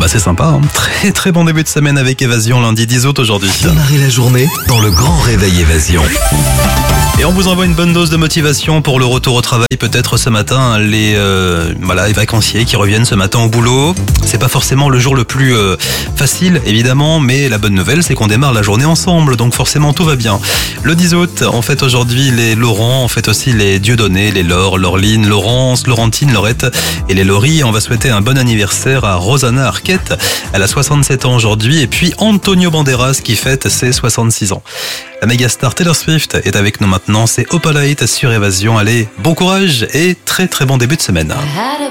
C'est sympa, hein. Très très bon début de semaine avec Évasion, lundi 10 août aujourd'hui. Démarrez la journée dans le grand réveil Évasion. Et on vous envoie une bonne dose de motivation pour le retour au travail, peut-être ce matin, les vacanciers qui reviennent ce matin au boulot. C'est pas forcément le jour le plus facile, évidemment, mais la bonne nouvelle, c'est qu'on démarre la journée ensemble, donc forcément tout va bien. Le 10 août, on fête aujourd'hui les Laurent, on fête aussi les Dieudonné, les Laure, Laureline, Laurence, Laurentine, Laurette et les Laurie. On va souhaiter un bon anniversaire à Rosanna Arquette, elle a 67 ans aujourd'hui, et puis Antonio Banderas qui fête ses 66 ans. La méga star Taylor Swift est avec nous maintenant, c'est Opalite sur Évasion. Allez, bon courage et très très bon début de semaine.